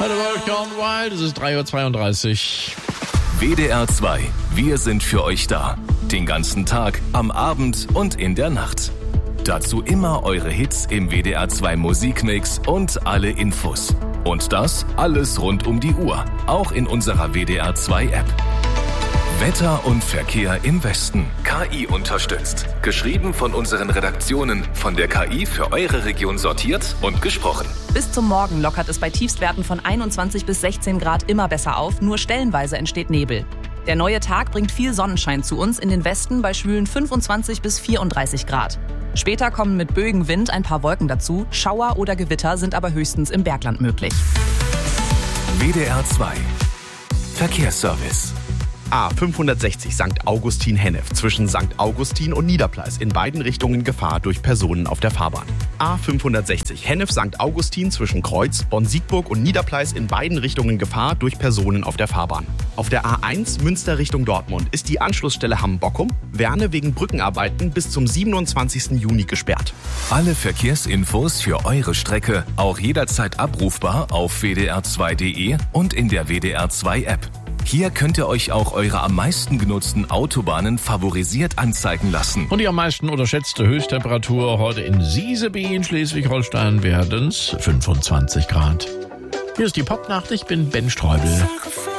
The World Gone Wild, es ist 3:32 Uhr. WDR 2, wir sind für euch da. Den ganzen Tag, am Abend und in der Nacht. Dazu immer eure Hits im WDR 2 Musikmix und alle Infos. Und das alles rund um die Uhr, auch in unserer WDR 2 App. Wetter und Verkehr im Westen. KI unterstützt. Geschrieben von unseren Redaktionen, von der KI für eure Region sortiert und gesprochen. Bis zum Morgen lockert es bei Tiefstwerten von 21 bis 16 Grad immer besser auf, nur stellenweise entsteht Nebel. Der neue Tag bringt viel Sonnenschein zu uns, in den Westen bei schwülen 25 bis 34 Grad. Später kommen mit böigem Wind ein paar Wolken dazu, Schauer oder Gewitter sind aber höchstens im Bergland möglich. WDR 2 Verkehrsservice. A560 St. Augustin-Hennef zwischen St. Augustin und Niederpleis in beiden Richtungen Gefahr durch Personen auf der Fahrbahn. A560 Hennef-St. Augustin zwischen Kreuz, Bonn-Siegburg und Niederpleis in beiden Richtungen Gefahr durch Personen auf der Fahrbahn. Auf der A1 Münster Richtung Dortmund ist die Anschlussstelle Hamm-Bockum, Werne wegen Brückenarbeiten bis zum 27. Juni gesperrt. Alle Verkehrsinfos für eure Strecke auch jederzeit abrufbar auf wdr2.de und in der WDR 2 App. Hier könnt ihr euch auch eure am meisten genutzten Autobahnen favorisiert anzeigen lassen. Und die am meisten unterschätzte Höchsttemperatur heute in Sieseby in Schleswig-Holstein werden es 25 Grad. Hier ist die Popnacht, ich bin Ben Streubel.